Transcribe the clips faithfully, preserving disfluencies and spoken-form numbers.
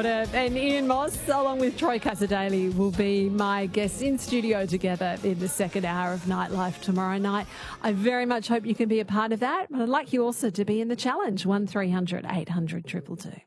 Porter and Ian Moss, along with Troy Casadei, will be my guests in studio together in the second hour of Nightlife tomorrow night. I very much hope you can be a part of that, but I'd like you also to be in the challenge, one three hundred eight hundred two two two.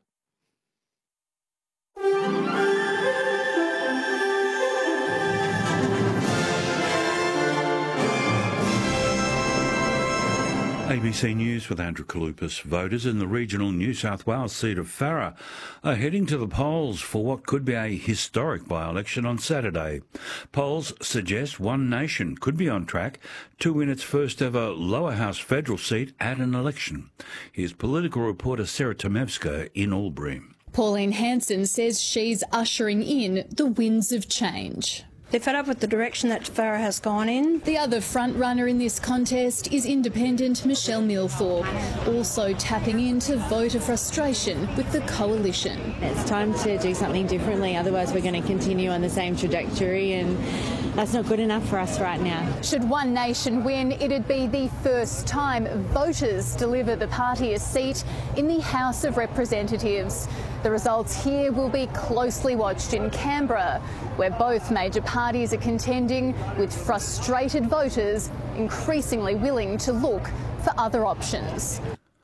A B C News with Andrew Kalupas. Voters in the regional New South Wales seat of Farrer are heading to the polls for what could be a historic by-election on Saturday. Polls suggest One Nation could be on track to win its first ever lower house federal seat at an election. Here's political reporter Sarah Tomevska in Albury. Pauline Hanson says she's ushering in the winds of change. They're fed up with the direction that Farrer has gone in. The other front-runner in this contest is independent Michelle Milthorpe, also tapping into voter frustration with the coalition. It's time to do something differently, otherwise we're going to continue on the same trajectory, and that's not good enough for us right now. Should One Nation win, it'd be the first time voters deliver the party a seat in the House of Representatives. The results here will be closely watched in Canberra, where both major parties are contending, with frustrated voters increasingly willing to look for other options.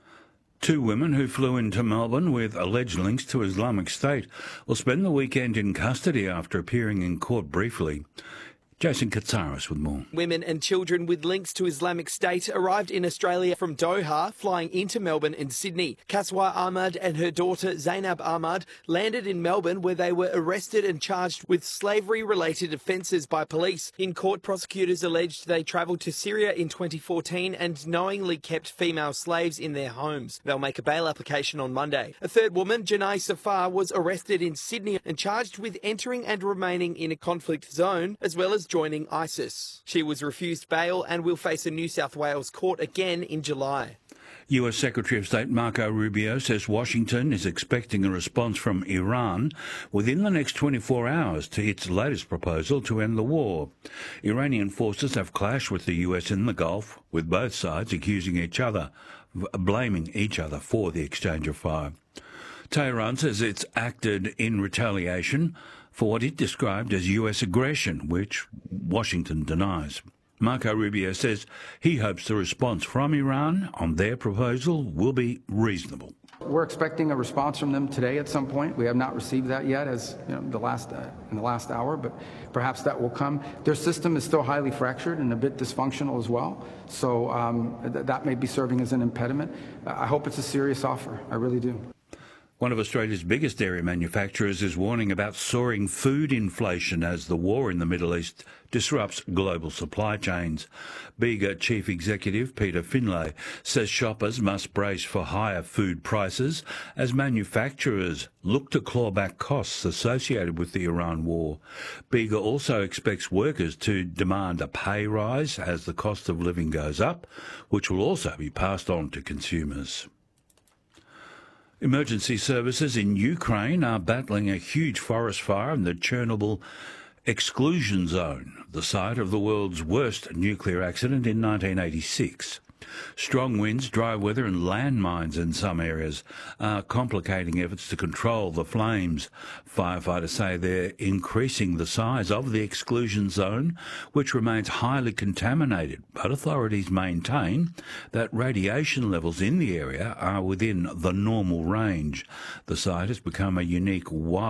Two women who flew into Melbourne with alleged links to Islamic State will spend the weekend in custody after appearing in court briefly. Jason Katsaris with more. Women and children with links to Islamic State arrived in Australia from Doha, flying into Melbourne and Sydney. Kaswa Ahmad and her daughter Zainab Ahmad landed in Melbourne, where they were arrested and charged with slavery-related offences by police. In court, prosecutors alleged they travelled to Syria in twenty fourteen and knowingly kept female slaves in their homes. They'll make a bail application on Monday. A third woman, Janai Safar, was arrested in Sydney and charged with entering and remaining in a conflict zone, as well as joining ISIS. She was refused bail and will face a New South Wales court again in July. U S Secretary of State Marco Rubio says Washington is expecting a response from Iran within the next twenty-four hours to its latest proposal to end the war. Iranian forces have clashed with the U S in the Gulf, with both sides accusing each other, blaming each other for the exchange of fire. Tehran says it's acted in retaliation for what it described as U S aggression, which Washington denies. Marco Rubio says he hopes the response from Iran on their proposal will be reasonable. We're expecting a response from them today at some point. We have not received that yet, as you know, the last uh, in the last hour, but perhaps that will come. Their system is still highly fractured and a bit dysfunctional as well, so um, th- that may be serving as an impediment. I hope it's a serious offer. I really do. One of Australia's biggest dairy manufacturers is warning about soaring food inflation as the war in the Middle East disrupts global supply chains. Bega Chief Executive Peter Finlay says shoppers must brace for higher food prices as manufacturers look to claw back costs associated with the Iran war. Bega also expects workers to demand a pay rise as the cost of living goes up, which will also be passed on to consumers. Emergency services in Ukraine are battling a huge forest fire in the Chernobyl exclusion zone, the site of the world's worst nuclear accident in nineteen eighty-six. Strong winds, dry weather and landmines in some areas are complicating efforts to control the flames. Firefighters say they're increasing the size of the exclusion zone, which remains highly contaminated, but authorities maintain that radiation levels in the area are within the normal range. The site has become a unique wild